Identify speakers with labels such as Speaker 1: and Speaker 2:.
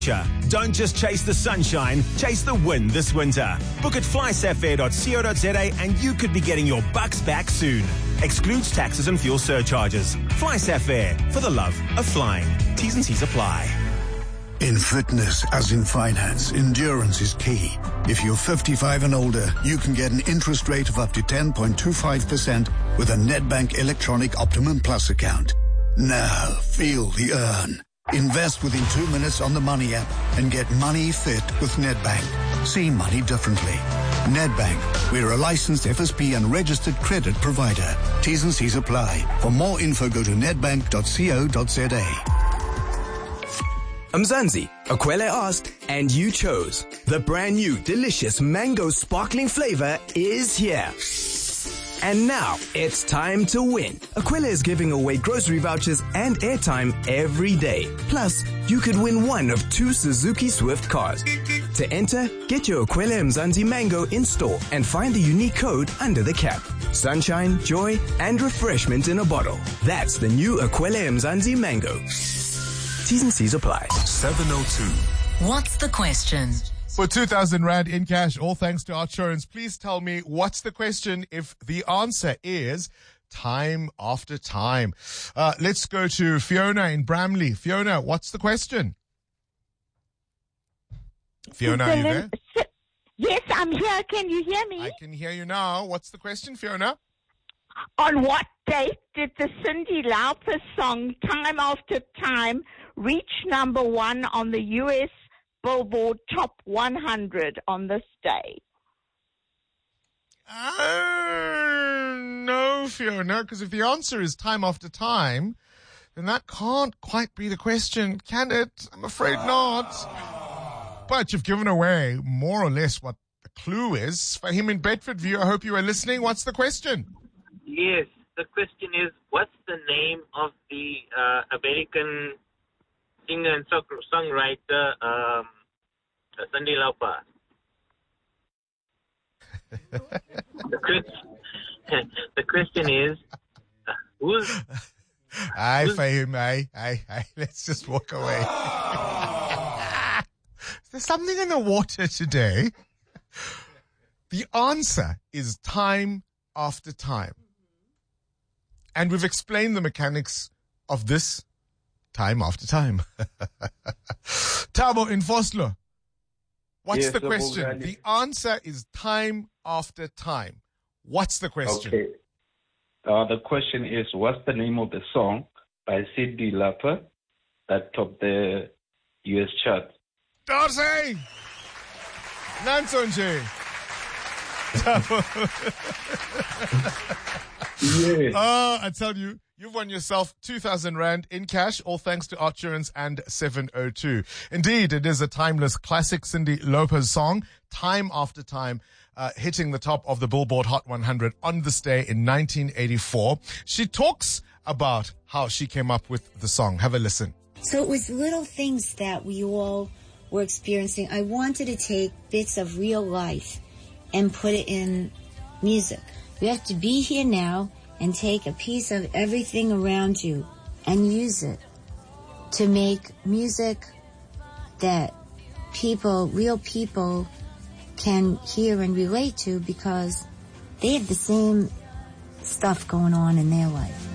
Speaker 1: Don't just chase the sunshine, chase the wind this winter. Book at flysafair.co.za and you could be getting your bucks back soon. Excludes taxes and fuel surcharges. Flysafair, for the love of flying. T's and C's apply.
Speaker 2: In fitness, as in finance, endurance is key. If you're 55 and older, you can get an interest rate of up to 10.25% with a Nedbank Electronic Optimum Plus account. Now, feel the earn. Invest within 2 minutes on the Money app and get money fit with Nedbank. See money differently. Nedbank, we're a licensed FSP and registered credit provider. T's and C's apply. For more info, go to nedbank.co.za.
Speaker 3: Mzansi, Akwele asked, and you chose. The brand new, delicious mango sparkling flavor is here. And now, it's time to win. Akwele is giving away grocery vouchers and airtime every day. Plus, you could win one of 2 Suzuki Swift cars. To enter, get your Akwele Mzansi Mango in store and find the unique code under the cap. Sunshine, joy, and refreshment in a bottle. That's the new Akwele Mzansi Mango. T's and C's apply.
Speaker 4: 702.
Speaker 5: What's the question?
Speaker 6: For 2,000 Rand in cash, all thanks to Outsurance, please tell me what's the question if the answer is time after time. Let's go to Fiona in Bramley. Fiona, what's the question? Fiona, are you there?
Speaker 7: Yes, I'm here. Can you hear me?
Speaker 6: I can hear you now. What's the question, Fiona?
Speaker 7: On what date did the Cyndi Lauper song Time After Time reach number 1 on the U.S. Billboard Top 100 on this day?
Speaker 6: No, Fiona, because if the answer is time after time, then that can't quite be the question, can it? I'm afraid not. But you've given away more or less what the clue is. For him in Bedfordview, I hope you are listening. What's the question?
Speaker 8: Yes, the question is, what's the name of the American singer and songwriter, Cyndi Lauper? The question is, who's...
Speaker 6: Fahim, let's just walk away. Is there something in the water today? The answer is time after time. And we've explained the mechanics of this time after time. Tabo in Foslo, what's the question? The answer is time after time. What's the question?
Speaker 9: Okay. The question is, what's the name of the song by Cyndi Lauper that topped the U.S. chart?
Speaker 6: Darcy! Nansonje!
Speaker 9: Yes.
Speaker 6: I tell you, you've won yourself 2,000 Rand in cash, all thanks to Outsurance and 702. Indeed, it is a timeless classic Cyndi Lauper song, Time After Time, hitting the top of the Billboard Hot 100 on this day in 1984. She talks about how she came up with the song. Have a listen.
Speaker 10: So it was little things that we all were experiencing. I wanted to take bits of real life and put it in music. You have to be here now and take a piece of everything around you and use it to make music that real people can hear and relate to because they have the same stuff going on in their life.